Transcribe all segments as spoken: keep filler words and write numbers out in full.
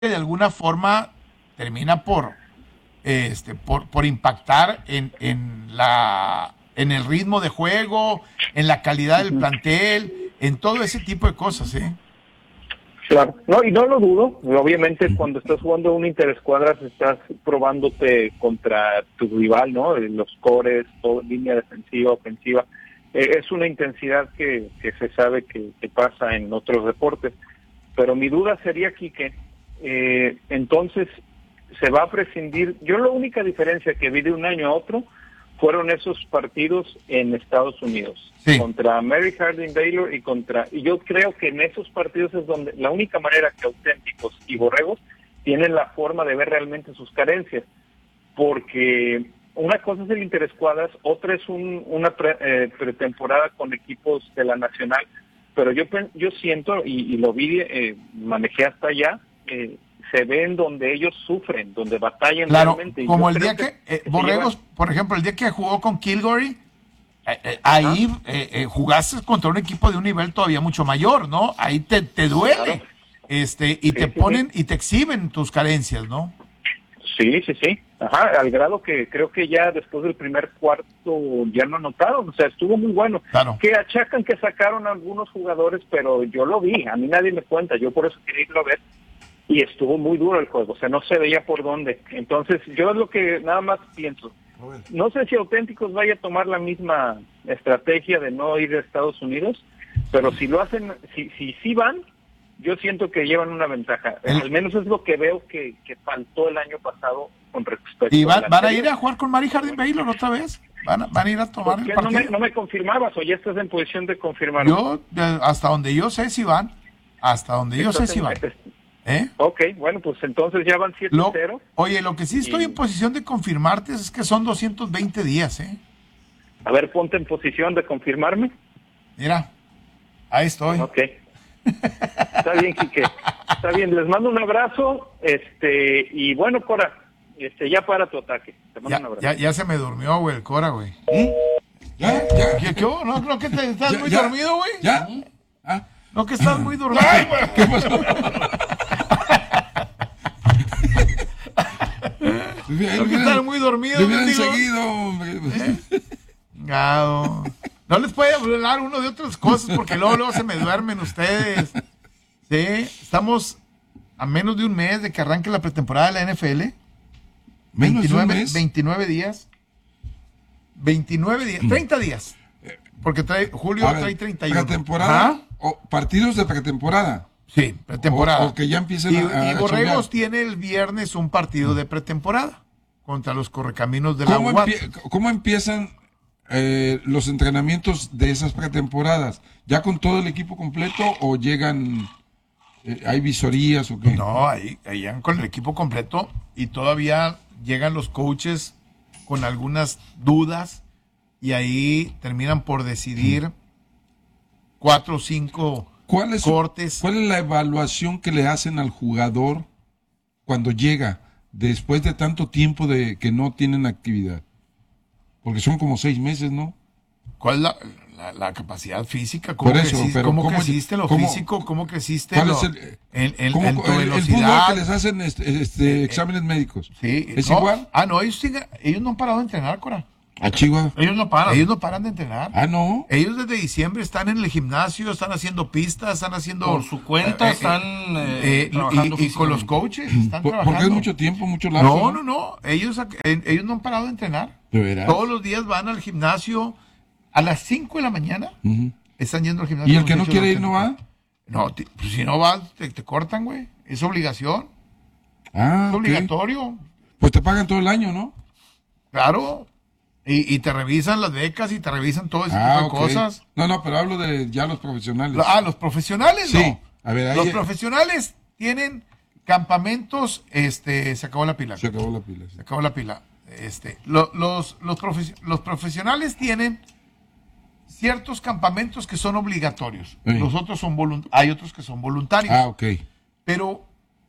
de alguna forma termina por este por, por impactar en, en la en el ritmo de juego, en la calidad del plantel, en todo ese tipo de cosas, ¿eh? Claro, no, y no lo dudo. Obviamente, cuando estás jugando un interescuadras, estás probándote contra tu rival, ¿no? Los cores, todo, línea defensiva, ofensiva. Eh, es una intensidad que, que se sabe que, que pasa en otros deportes. Pero mi duda sería, Quique, eh, entonces, ¿se va a prescindir? Yo la única diferencia que vi de un año a otro fueron esos partidos en Estados Unidos, sí, contra Mary Harding Baylor y contra, y yo creo que en esos partidos es donde la única manera que Auténticos y Borregos tienen la forma de ver realmente sus carencias, porque una cosa es el interescuadras, otra es un, una pre, eh, pretemporada con equipos de la nacional, pero yo yo siento, y, y lo vi, eh, manejé hasta allá, eh, se ven donde ellos sufren, donde batallan claro, realmente. Como el día que, que eh, Borregos, llevan... por ejemplo, el día que jugó con Kilgore, eh, eh, ahí eh, eh, jugaste contra un equipo de un nivel todavía mucho mayor, ¿no? Ahí te, te duele, claro, este, y sí, te sí, ponen sí. y te exhiben tus carencias, ¿no? Sí, sí, sí. Ajá, al grado que creo que ya después del primer cuarto ya no notaron, o sea, estuvo muy bueno. Claro. Que achacan que sacaron a algunos jugadores, pero yo lo vi, a mí nadie me cuenta, yo por eso quería irlo a ver. Y estuvo muy duro el juego, o sea, no se veía por dónde. Entonces, yo es lo que nada más pienso. No sé si Auténticos vaya a tomar la misma estrategia de no ir a Estados Unidos, pero si lo hacen, si si, si van, yo siento que llevan una ventaja. El... Al menos es lo que veo que, que faltó el año pasado con respecto ¿Y van, van a ir a jugar con Mary Harding Baylor otra vez? ¿Van a, van a ir a tomar el partido? No me, no me confirmabas o ya estás en posición de confirmar. Yo, hasta donde yo sé si van, hasta donde yo sé si van. ¿Eh? Ok, bueno, pues entonces ya van siete cero. Oye, lo que sí estoy y... en posición de confirmarte es que son doscientos veinte días, ¿eh? A ver, ponte en posición de confirmarme. Mira, ahí estoy. Ok. Está bien, Quique. Está bien, les mando un abrazo, este, y bueno, Cora, este, ya para tu ataque. Te mando ya, un abrazo. Ya, ya se me durmió, güey, el Cora, güey. ¿Eh? ¿Ya? ¿Ya? ¿Qué, qué, no, no, que te, estás ¿Ya, muy ya? dormido, güey. ¿Ya? ¿Ah? No, que estás muy dormido. Ay, ¿qué pasó? No, que estás muy dormido. Me hubieran seguido, hombre. ¿Eh? No, no les puede hablar uno de otras cosas porque luego, luego se me duermen ustedes. Sí, estamos a menos de un mes de que arranque la pretemporada de la N F L. ¿Menos de un mes? veintinueve días. veintinueve días, treinta días. Porque trae, Julio ver, trae treinta y uno. ¿Pretemporada? ¿O partidos de pretemporada? Sí, pretemporada. O, o que ya empiecen y, a, a y Borregos tiene el viernes un partido de pretemporada contra los Correcaminos de la ¿Cómo, U A T. empie ¿Cómo empiezan eh, los entrenamientos de esas pretemporadas? ¿Ya con todo el equipo completo o llegan, eh, hay visorías o qué? No, ahí, ahí llegan con el equipo completo y todavía llegan los coaches con algunas dudas y ahí terminan por decidir mm. cuatro o cinco ¿Cuál es, cortes. ¿Cuál es la evaluación que le hacen al jugador cuando llega después de tanto tiempo de que no tienen actividad? Porque son como seis meses, ¿no? ¿Cuál es la, la, la capacidad física? ¿Cómo, Por eso, creciste, pero ¿cómo ¿cómo, creciste lo cómo, físico? ¿Cómo creciste ¿cuál lo, es el, en, en, cómo, en tu el, velocidad? el fútbol que les hacen este, este, exámenes médicos. Sí, ¿Es no, igual? Ah, no, ellos, siguen, ellos no han parado de entrenar, Cora. ¿A Chihuahua? Ellos no paran. Ellos no paran de entrenar. Ah, ¿no? Ellos desde diciembre están en el gimnasio, están haciendo pistas, están haciendo... Por su cuenta eh, están eh, eh, trabajando y, y con los coaches están Por, trabajando. Porque es mucho tiempo, mucho largo. No, no, no. Ellos, ellos no han parado de entrenar. ¿De veras? Todos los días van al gimnasio a las cinco de la mañana. Uh-huh. Están yendo al gimnasio. ¿Y el que no quiere ir no va? No, te, pues si no vas, te, te cortan, güey. Es obligación. Ah, es okay. obligatorio. Pues te pagan todo el año, ¿no? Claro. Y, y te revisan las becas y te revisan todo ese ah, tipo de okay. cosas. No, no, pero hablo de ya los profesionales. Ah, los profesionales, sí. no. A ver, ahí... Los profesionales tienen campamentos, este, se acabó la pila. Se acabó la pila. Sí. Se acabó la pila. Este, lo, los, los, profe los profesionales tienen ciertos campamentos que son obligatorios. Sí. Los otros son voluntarios. Hay otros que son voluntarios. Ah, ok. Pero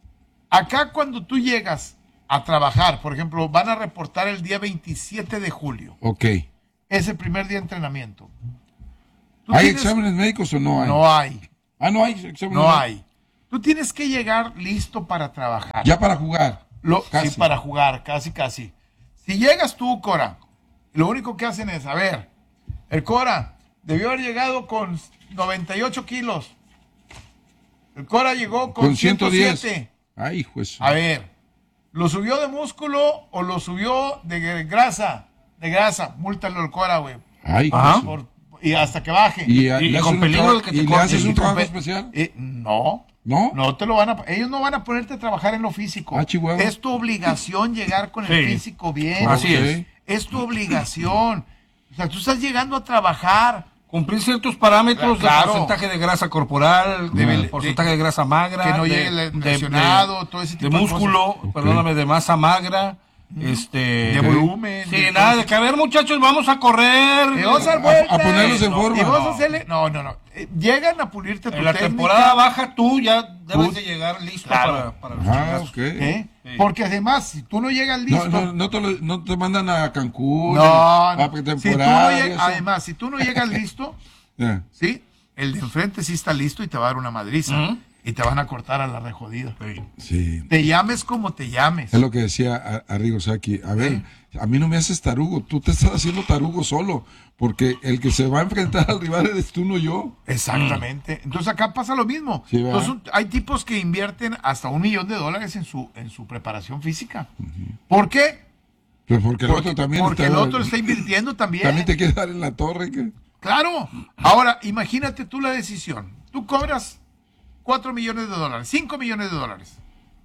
acá cuando tú llegas a trabajar, por ejemplo, van a reportar el día veintisiete de julio. Ok. Es el primer día de entrenamiento. ¿Hay tienes... exámenes médicos o no hay? No hay. Ah, no hay exámenes No hay. Tú tienes que llegar listo para trabajar. Ya para jugar. Lo, Casi. Sí, para jugar, casi, casi. Si llegas tú, Cora, lo único que hacen es, a ver, el Cora debió haber llegado con noventa y ocho kilos. El Cora llegó con, Con ciento diez. ciento siete. Ay, hijo de su- A ver, ¿lo subió de músculo o lo subió de grasa? De grasa, múltalo al Cora, güey. Ay, hijo Ajá. de su- Por- Y hasta que baje. Y, Y- le y haces con un peligro tra- de que te y le corten. haces un Y trabajo con pe- especial. Eh, no. ¿No? No te lo van a, ellos no van a ponerte a trabajar en lo físico. Ah, Chihuahua. Es tu obligación llegar con el Sí. físico bien. Así Ok. es. Es tu obligación. O sea, tú estás llegando a trabajar. Cumplir ciertos parámetros Claro. de porcentaje de grasa corporal, de, De- porcentaje de, grasa magra, que no de, llegue el de- lesionado, de- todo ese de tipo de músculo, cosas. perdóname, de masa magra, este, De volumen, Sí, de nada todo de ese- que a ver muchachos, vamos a correr. Y vamos a dar A- vueltas. a ponerlos en No, forma. y vamos a No. hacerle. No, no, no. Eh, Llegan a pulirte tu En la técnica. temporada baja tú ya debes Tú- de llegar listo Claro. para, para los Ah, chingazos. ok. ¿Eh? Sí. Porque además, si tú no llegas listo. No, no, no, te lo- no te mandan a Cancún. No, a no. Si tú no pretemporada. y llegas- eso. además, si tú no llegas listo, Ya. ¿sí? El de enfrente sí está listo y te va a dar una madriza. Ujú. Y te van a cortar a la re jodida. Sí. Sí. Te llames como te llames. Es lo que decía a- Arrigo Sacchi. A ver, a mí no me haces tarugo, tú te estás haciendo tarugo solo, porque el que se va a enfrentar al rival eres tú, no yo. Exactamente. Entonces acá pasa lo mismo. Sí, ¿verdad? Entonces, hay tipos que invierten hasta un millón de dólares en su, en su preparación física. ¿Por qué? Pero porque el Porque, otro también porque está- el otro está invirtiendo también. también te quiere dar en la torre. Que... Claro. Ahora, imagínate tú la decisión. Tú cobras cuatro millones de dólares, cinco millones de dólares.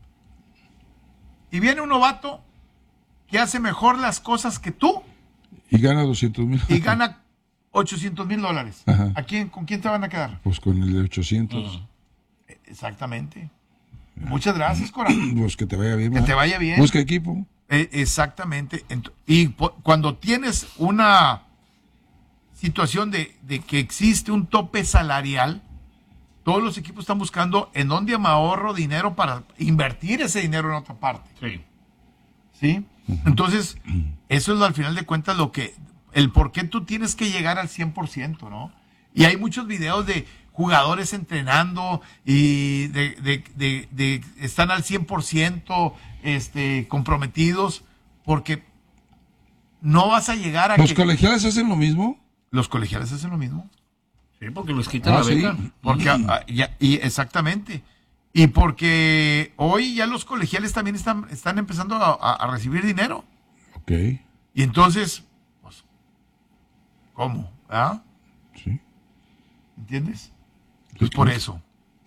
Y viene un novato que hace mejor las cosas que tú Y gana doscientos mil. y gana ochocientos mil dólares. Ajá. ¿A quién, ¿Con quién te van a quedar? Pues con el de ochocientos. Exactamente. Muchas gracias, Cora. Pues que te vaya bien. Que ¿verdad? te vaya bien. Busca equipo. Eh, exactamente. Ent- Y po- cuando tienes una situación de, de que existe un tope salarial, todos los equipos están buscando en dónde me ahorro dinero para invertir ese dinero en otra parte. Sí. ¿Sí? Entonces, eso es lo, al final de cuentas lo que, el por qué tú tienes que llegar al cien por ciento, ¿no? Y hay muchos videos de jugadores entrenando y de, de, de, de- están al cien por ciento este, comprometidos porque no vas a llegar a ¿Los que... colegiales hacen lo mismo? Los colegiales hacen lo mismo. Sí, porque les quitan Ah, la sí. beca. Porque, ah, ya- y exactamente. Y porque hoy ya los colegiales también están, están empezando a, a- a recibir dinero. Ok, Y entonces, pues, ¿cómo? ¿Ah? sí. ¿Entiendes? Pues por eso.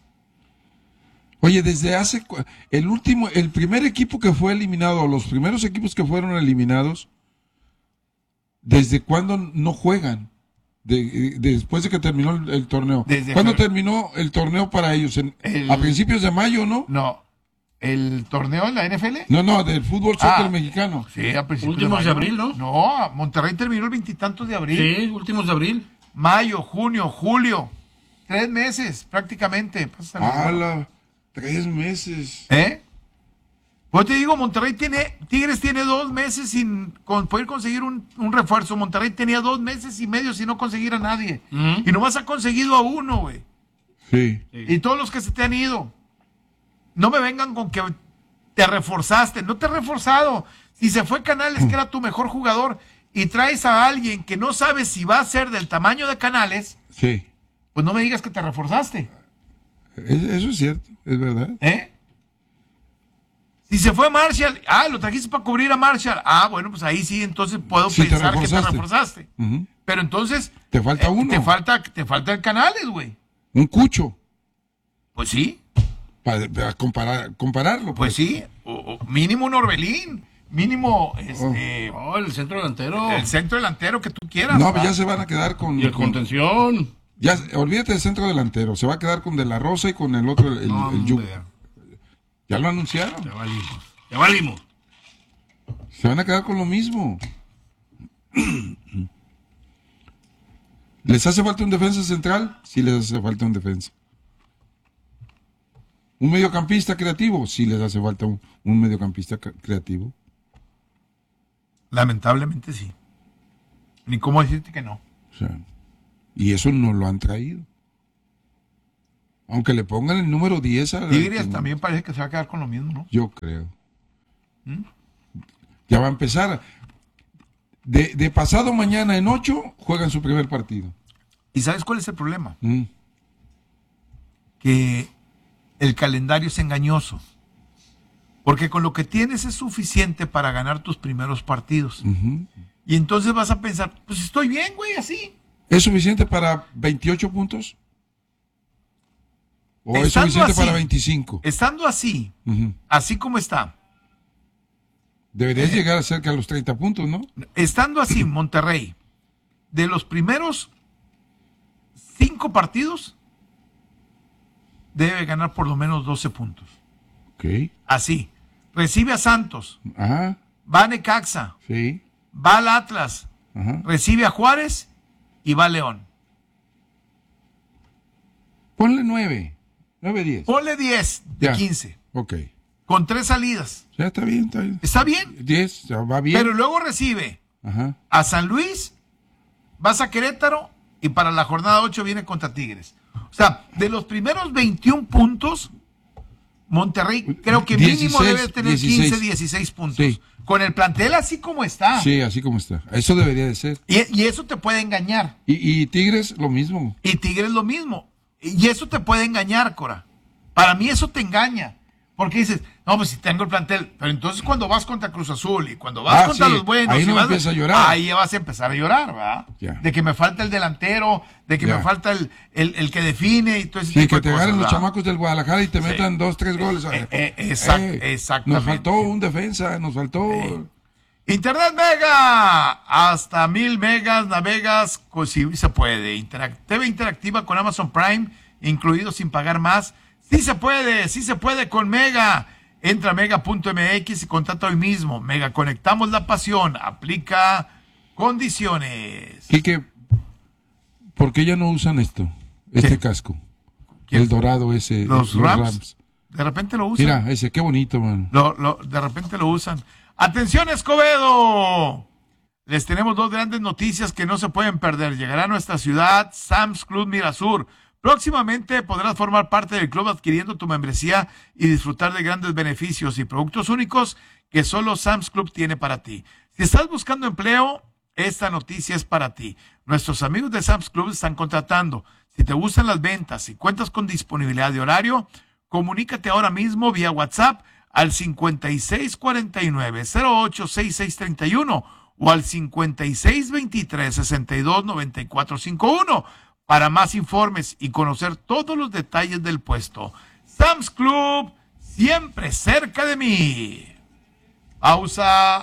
Oye, desde hace cu- el último, el primer equipo que fue eliminado, o los primeros equipos que fueron eliminados, ¿desde cuándo no juegan? De- de- después de que terminó el, el torneo. Desde ¿Cuándo febrero. terminó el torneo para ellos? En- El- A principios de mayo, ¿no? No. ¿El torneo en la N F L? No, no, del fútbol soccer Ah. mexicano. Sí, a principios Últimos mayo. de abril, ¿no? No, Monterrey terminó el veintitantos de abril. Sí, últimos de abril. Mayo, junio, julio. Tres meses, prácticamente. Pásale. ¡Hala! Tres meses. ¿Eh? Pues te digo, Monterrey tiene, Tigres tiene dos meses sin con, poder conseguir un, un refuerzo. Monterrey tenía dos meses y medio sin no conseguir a nadie. Ujú. Y nomás ha conseguido a uno, güey. Sí. Y todos los que se te han ido. No me vengan con que te reforzaste. No te he reforzado. Si se fue Canales, que era tu mejor jugador, y traes a alguien que no sabes si va a ser del tamaño de Canales, Sí. pues no me digas que te reforzaste. Es- eso es cierto, es verdad. ¿Eh? Si se fue Marshall, ah, lo trajiste para cubrir a Marshall. Ah, bueno, pues ahí sí, entonces puedo Sí, te pensar que te reforzaste. reforzaste. Ujú. Pero entonces. Te falta eh, uno. Te falta, te falta el Canales, güey. Un cucho. Pues sí, Para, para comparar, compararlo. pues sí. O- o mínimo un Orbelín. Mínimo este, Oh, el centro delantero. el centro delantero que tú quieras. No, ¿va? pues ya se van a quedar con. Y el con- contención. ya, olvídate del centro delantero. Se va a quedar con De La Rosa y con el otro, el, el, No, el Yu- hombre, Ya lo anunciaron. ya valimos. Ya valimos. Se van a quedar con lo mismo. ¿Les hace falta un defensa central? Sí les hace falta un defensa. ¿Un mediocampista creativo? Sí les hace falta un, un mediocampista ca- creativo. Lamentablemente sí. Ni cómo decirte que no. O sea, y eso no lo han traído. Aunque le pongan el número diez a Tigres también parece que se va a quedar con lo mismo, ¿no? Yo creo. ¿Mm? Ya va a empezar. De, de pasado mañana en ocho juegan su primer partido. ¿Y sabes cuál es el problema? Mm. Que el calendario es engañoso. Porque con lo que tienes es suficiente para ganar tus primeros partidos. Uh-huh. Y entonces vas a pensar, pues estoy bien, güey, así. ¿Es suficiente para veintiocho puntos? ¿O es Estando suficiente así, para veinticinco? Estando así, Uh-huh. así como está. Deberías Eh, llegar a cerca de los treinta puntos, ¿no? Estando así, Monterrey, de los primeros cinco partidos, debe ganar por lo menos doce puntos. Ok. Así. Recibe a Santos, Ajá, va a Necaxa, sí. va al Atlas, Ajá. recibe a Juárez y va a León. Ponle nueve. nueve, diez. Ponle diez de Ya. quince, Ok. con tres salidas. Ya está bien, está bien. Está bien, diez, ya va bien. pero luego recibe Ajá. a San Luis, vas a Querétaro y para la jornada ocho viene contra Tigres. O sea, de los primeros veintiún puntos, Monterrey creo que mínimo dieciséis, debe tener dieciséis. quince, dieciséis puntos. Sí. Con el plantel así como está. Sí, así como está. Eso debería de ser. Y, y eso te puede engañar. Y, y Tigres, lo mismo. Y Tigres lo mismo. Y eso te puede engañar, Cora. Para mí eso te engaña. Porque dices, no, pues si tengo el plantel. Pero entonces cuando vas contra Cruz Azul y cuando vas Ah, contra sí, los buenos. ahí y no vas- empieza a llorar. Ahí ya vas a empezar a llorar, ¿verdad? Ya. De que me falta el delantero, de que Ya. me falta el, el, el que define y todo ese Sí, tipo que de te cosas, agarren los ¿verdad? chamacos del Guadalajara y te metan dos, tres goles. Eh, eh, exact- exactamente. Nos faltó un defensa, nos faltó... Eh. Internet Mega, hasta mil megas navegas, pues sí se puede. Interac- T V interactiva con Amazon Prime, incluido sin pagar más. Sí se puede, sí se puede con Mega. Entra a mega punto m x y contrata hoy mismo. Mega, conectamos la pasión. Aplica condiciones. Quique, ¿por qué ya no usan esto? Este ¿Qué? casco. ¿Quién? El dorado ese. Los Rams, de repente lo usan. Mira, ese, qué bonito, man. Lo, lo- de repente lo usan. ¡Atención, Escobedo! Les tenemos dos grandes noticias que no se pueden perder. Llegará a nuestra ciudad Sam's Club Mirasur. Próximamente podrás formar parte del club adquiriendo tu membresía y disfrutar de grandes beneficios y productos únicos que solo Sam's Club tiene para ti. Si estás buscando empleo, esta noticia es para ti. Nuestros amigos de Sam's Club están contratando. Si te gustan las ventas y cuentas con disponibilidad de horario, comunícate ahora mismo vía WhatsApp al cincuenta y seis cuarenta y nueve, cero ocho sesenta y seis treinta y uno o al cincuenta y seis veintitrés, sesenta y dos noventa y cuatro cincuenta y uno para más informes y conocer todos los detalles del puesto. Sam's Club, siempre cerca de mí. Pausa.